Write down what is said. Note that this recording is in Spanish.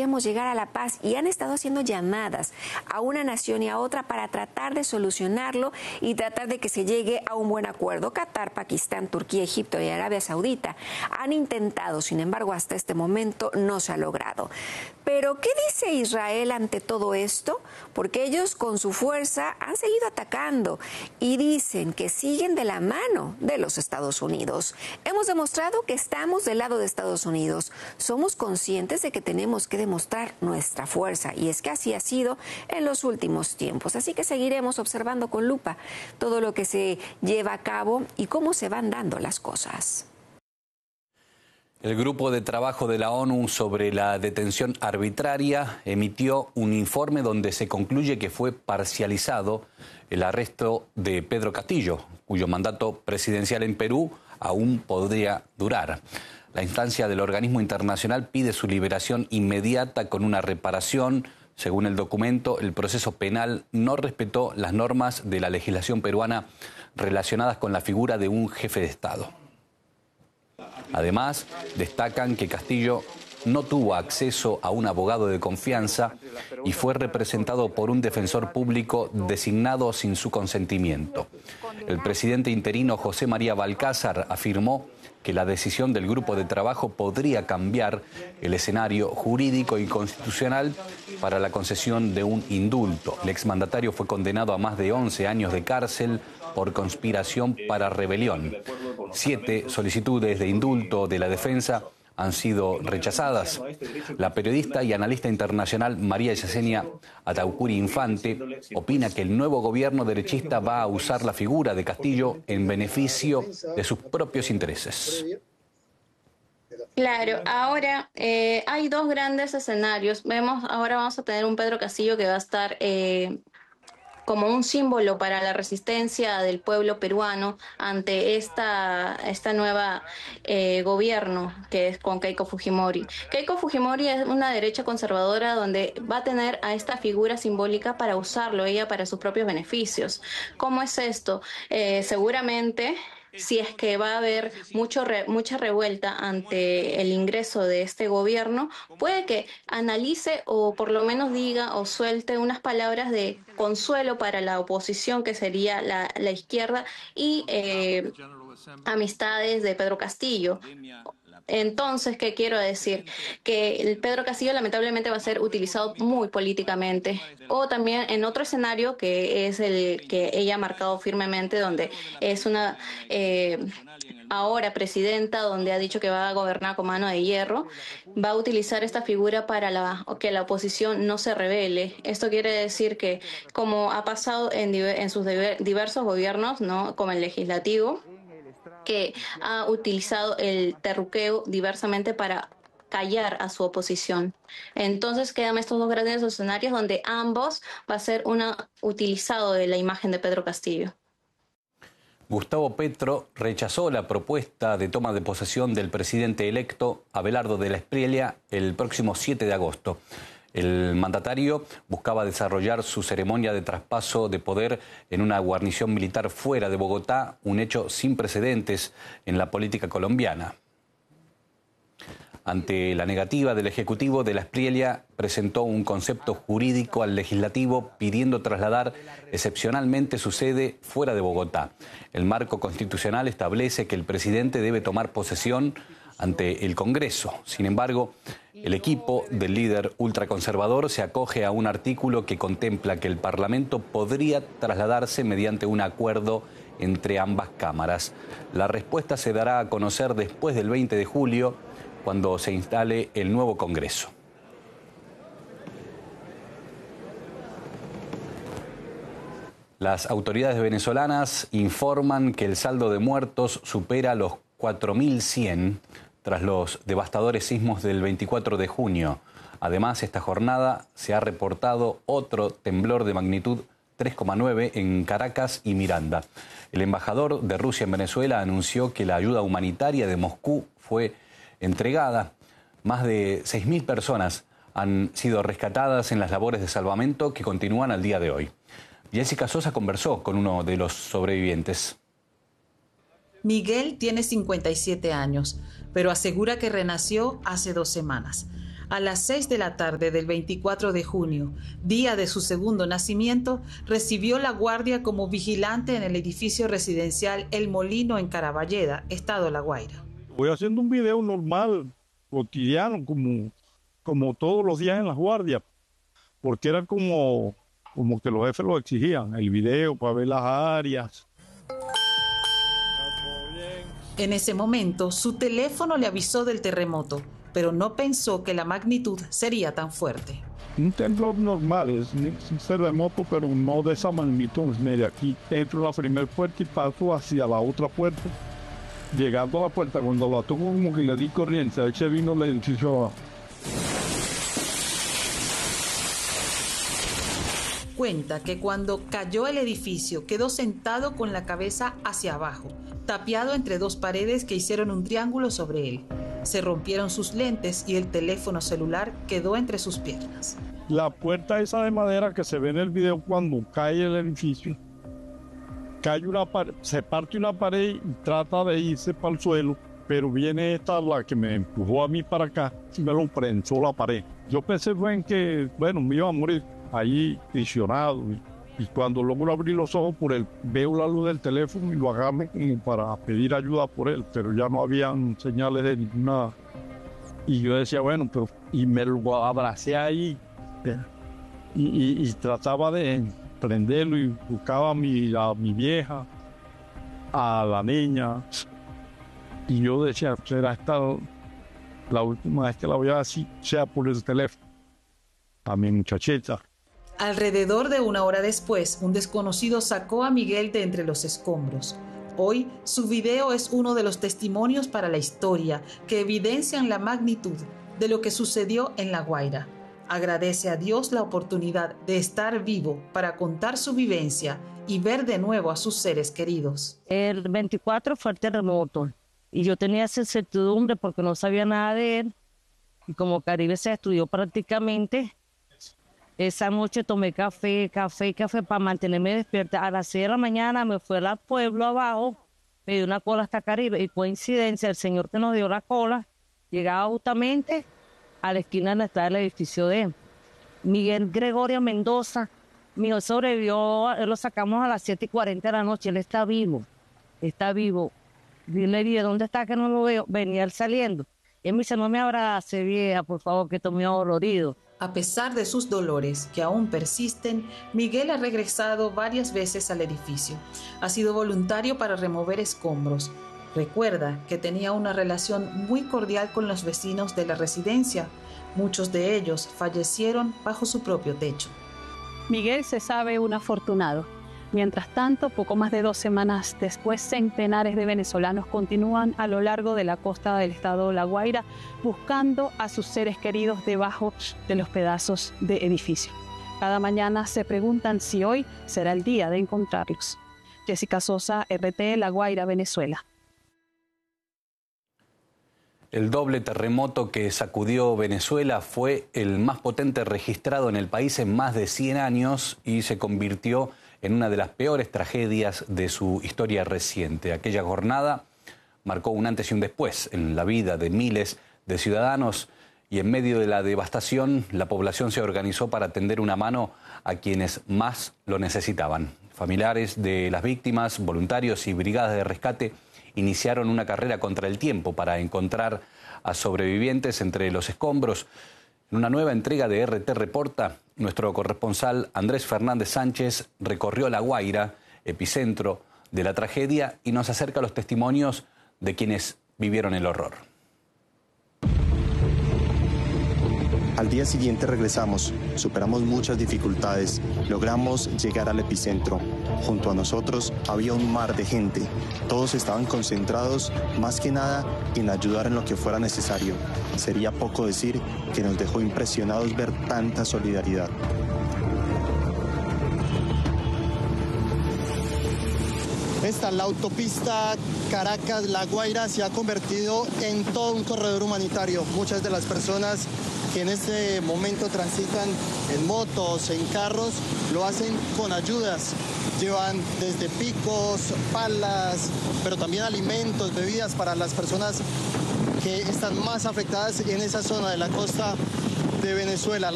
queremos llegar a la paz y han estado haciendo llamadas a una nación y a otra para tratar de solucionarlo y tratar de que se llegue a un buen acuerdo. Qatar, Pakistán, Turquía, Egipto y Arabia Saudita han intentado, sin embargo, hasta este momento no se ha logrado. Pero, ¿qué dice Israel ante todo esto? Porque ellos con su fuerza han seguido atacando y dicen que siguen de la mano de los Estados Unidos. Hemos demostrado que estamos del lado de Estados Unidos. Somos conscientes de que tenemos que demostrar nuestra fuerza y es que así ha sido en los últimos tiempos. Así que seguiremos observando con lupa todo lo que se lleva a cabo y cómo se van dando las cosas. El Grupo de Trabajo de la ONU sobre la detención arbitraria emitió un informe donde se concluye que fue parcializado el arresto de Pedro Castillo, cuyo mandato presidencial en Perú aún podría durar. La instancia del organismo internacional pide su liberación inmediata con una reparación. Según el documento, el proceso penal no respetó las normas de la legislación peruana relacionadas con la figura de un jefe de Estado. Además, destacan que Castillo no tuvo acceso a un abogado de confianza y fue representado por un defensor público designado sin su consentimiento. El presidente interino José María Balcázar afirmó que la decisión del grupo de trabajo podría cambiar el escenario jurídico y constitucional para la concesión de un indulto. El exmandatario fue condenado a más de 11 años de cárcel por conspiración para rebelión. 7 solicitudes de indulto de la defensa han sido rechazadas. La periodista y analista internacional María Yesenia Ataucuri Infante opina que el nuevo gobierno derechista va a usar la figura de Castillo en beneficio de sus propios intereses. Claro, ahora hay dos grandes escenarios. Ahora vamos a tener un Pedro Castillo que va a estar como un símbolo para la resistencia del pueblo peruano ante esta nueva gobierno que es con Keiko Fujimori. Keiko Fujimori es una derecha conservadora donde va a tener a esta figura simbólica para usarlo ella para sus propios beneficios. ¿Cómo es esto? Seguramente, si es que va a haber mucha revuelta ante el ingreso de este gobierno, puede que analice o por lo menos diga o suelte unas palabras de consuelo para la oposición, que sería la izquierda, y amistades de Pedro Castillo. Entonces, ¿qué quiero decir? Que el Pedro Castillo lamentablemente va a ser utilizado muy políticamente. O también en otro escenario, que es el que ella ha marcado firmemente, donde es una ahora presidenta, donde ha dicho que va a gobernar con mano de hierro, va a utilizar esta figura para que la oposición no se rebele. Esto quiere decir que, como ha pasado en sus diversos gobiernos, ¿no?, como el legislativo, que ha utilizado el terruqueo diversamente para callar a su oposición. Entonces quedan estos dos grandes escenarios donde ambos va a ser utilizado de la imagen de Pedro Castillo. Gustavo Petro rechazó la propuesta de toma de posesión del presidente electo Abelardo de la Espriella el próximo 7 de agosto. El mandatario buscaba desarrollar su ceremonia de traspaso de poder en una guarnición militar fuera de Bogotá, un hecho sin precedentes en la política colombiana. Ante la negativa del Ejecutivo, de la Espriella presentó un concepto jurídico al Legislativo pidiendo trasladar excepcionalmente su sede fuera de Bogotá. El marco constitucional establece que el presidente debe tomar posesión ante el Congreso. Sin embargo, el equipo del líder ultraconservador se acoge a un artículo que contempla que el Parlamento podría trasladarse mediante un acuerdo entre ambas cámaras. La respuesta se dará a conocer después del 20 de julio, cuando se instale el nuevo Congreso. Las autoridades venezolanas informan que el saldo de muertos supera los 4.100 tras los devastadores sismos del 24 de junio. Además, esta jornada se ha reportado otro temblor de magnitud 3,9 en Caracas y Miranda. El embajador de Rusia en Venezuela anunció que la ayuda humanitaria de Moscú fue entregada. Más de 6.000 personas han sido rescatadas en las labores de salvamento que continúan al día de hoy. Jessica Sosa conversó con uno de los sobrevivientes. Miguel tiene 57 años, pero asegura que renació hace 2 semanas. A las 6 de la tarde del 24 de junio, día de su segundo nacimiento, recibió la guardia como vigilante en el edificio residencial El Molino en Caraballeda, estado La Guaira. Voy haciendo un video normal, cotidiano, como todos los días en las guardias, porque era como que los jefes lo exigían, el video para ver las áreas. En ese momento, su teléfono le avisó del terremoto, pero no pensó que la magnitud sería tan fuerte. Un temblor normal, es un terremoto, pero no de esa magnitud. De aquí entro a la primera puerta y paso hacia la otra puerta. Llegando a la puerta, cuando la toco como que le di corriente, ahí se vino el edificio abajo. Cuenta que cuando cayó el edificio quedó sentado con la cabeza hacia abajo, tapiado entre dos paredes que hicieron un triángulo sobre él. Se rompieron sus lentes y el teléfono celular quedó entre sus piernas. La puerta esa de madera que se ve en el video cuando cae el edificio, se parte una pared y trata de irse para el suelo, pero viene esta, la que me empujó a mí para acá, y me lo prensó la pared. Yo pensé me iba a morir ahí visionado, y cuando logro abrir los ojos veo la luz del teléfono y lo agarro como para pedir ayuda por él, pero ya no habían señales de ninguna. Y yo decía, y me lo abracé ahí y trataba de prenderlo y buscaba a mi vieja, a la niña, y yo decía, será esta la última vez que la voy a decir, sea por el teléfono, a mi muchachita. Alrededor de una hora después, un desconocido sacó a Miguel de entre los escombros. Hoy, su video es uno de los testimonios para la historia que evidencian la magnitud de lo que sucedió en La Guaira. Agradece a Dios la oportunidad de estar vivo para contar su vivencia y ver de nuevo a sus seres queridos. El 24 fue el terremoto y yo tenía esa incertidumbre porque no sabía nada de él. Y como Caribe se estudió prácticamente, esa noche tomé café para mantenerme despierta. A las 6 de la mañana me fui al pueblo abajo, me dio una cola hasta Caribe y coincidencia, el señor que nos dio la cola llegaba justamente a la esquina donde está el edificio de Miguel Gregorio Mendoza. Mi hijo sobrevivió, lo sacamos a las 7:40 de la noche, él está vivo. Le dije, ¿dónde está que no lo veo? Venía él saliendo. Y él me dice, no me abrace, vieja, por favor, que estoy muy dolorido. A pesar de sus dolores, que aún persisten, Miguel ha regresado varias veces al edificio. Ha sido voluntario para remover escombros. Recuerda que tenía una relación muy cordial con los vecinos de la residencia. Muchos de ellos fallecieron bajo su propio techo. Miguel se sabe un afortunado. Mientras tanto, poco más de 2 semanas después, centenares de venezolanos continúan a lo largo de la costa del estado La Guaira buscando a sus seres queridos debajo de los pedazos de edificio. Cada mañana se preguntan si hoy será el día de encontrarlos. Jessica Sosa, RT La Guaira, Venezuela. El doble terremoto que sacudió Venezuela fue el más potente registrado en el país en más de 100 años y se convirtió en una de las peores tragedias de su historia reciente. Aquella jornada marcó un antes y un después en la vida de miles de ciudadanos y en medio de la devastación la población se organizó para tender una mano a quienes más lo necesitaban. Familiares de las víctimas, voluntarios y brigadas de rescate iniciaron una carrera contra el tiempo para encontrar a sobrevivientes entre los escombros. En una nueva entrega de RT Reporta, nuestro corresponsal Andrés Fernández Sánchez recorrió La Guaira, epicentro de la tragedia, y nos acerca los testimonios de quienes vivieron el horror. Al día siguiente regresamos, superamos muchas dificultades, logramos llegar al epicentro. Junto a nosotros había un mar de gente. Todos estaban concentrados, más que nada, en ayudar en lo que fuera necesario. Sería poco decir que nos dejó impresionados ver tanta solidaridad. La autopista Caracas-La Guaira se ha convertido en todo un corredor humanitario. Muchas de las personas que en este momento transitan en motos, en carros, lo hacen con ayudas. Llevan desde picos, palas, pero también alimentos, bebidas para las personas que están más afectadas en esa zona de la costa de Venezuela.